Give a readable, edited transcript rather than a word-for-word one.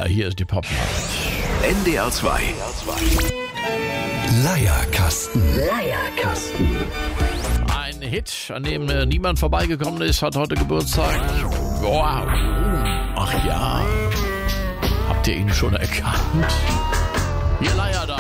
hier ist die Popnacht. NDR 2. Leierkasten. Ein Hit, an dem niemand vorbeigekommen ist, hat heute Geburtstag. Wow. Ach ja. Habt ihr ihn schon erkannt? Ihr Leier da.